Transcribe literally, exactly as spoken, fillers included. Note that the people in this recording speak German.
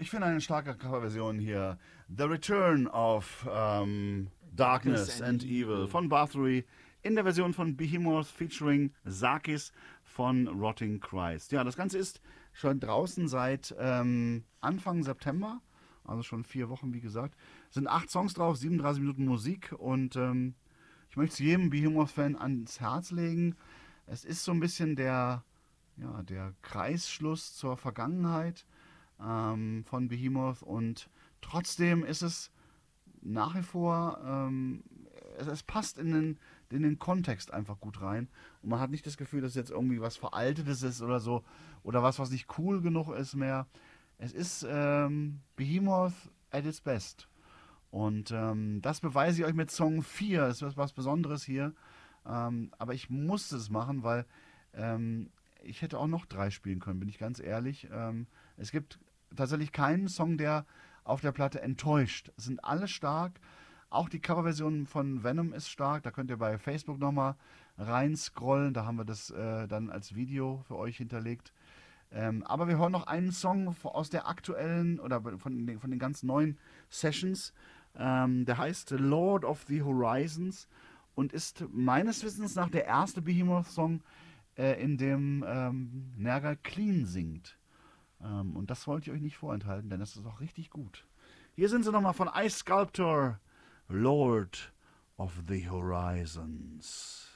Ich finde eine starke Coverversion hier. The Return of ähm, Darkness and Evil von Bathory in der Version von Behemoth featuring Sarkis von Rotting Christ. Ja, das Ganze ist schon draußen seit ähm, Anfang September, also schon vier Wochen, wie gesagt. Es sind acht Songs drauf, siebenunddreißig Minuten Musik und ähm, ich möchte es jedem Behemoth-Fan ans Herz legen. Es ist so ein bisschen der, ja, der Kreisschluss zur Vergangenheit ähm, von Behemoth und trotzdem ist es nach wie vor, ähm, es, es passt in den, in den Kontext einfach gut rein und man hat nicht das Gefühl, dass jetzt irgendwie was Veraltetes ist oder so oder was, was nicht cool genug ist mehr. Es ist ähm, Behemoth at its best. Und ähm, das beweise ich euch mit Song vier. Das ist was Besonderes hier. Ähm, aber ich musste es machen, weil ähm, ich hätte auch noch drei spielen können, bin ich ganz ehrlich. Ähm, es gibt tatsächlich keinen Song, der auf der Platte enttäuscht. Es sind alle stark. Auch die Coverversion von Venom ist stark. Da könnt ihr bei Facebook nochmal reinscrollen. Da haben wir das äh, dann als Video für euch hinterlegt. Ähm, aber wir hören noch einen Song aus der aktuellen oder von den, von den ganz neuen Sessions. Ähm, der heißt Lord of the Horizons und ist meines Wissens nach der erste Behemoth-Song, äh, in dem ähm, Nergal clean singt. Ähm, und das wollte ich euch nicht vorenthalten, denn das ist auch richtig gut. Hier sind sie nochmal von Ice Sculptor, Lord of the Horizons.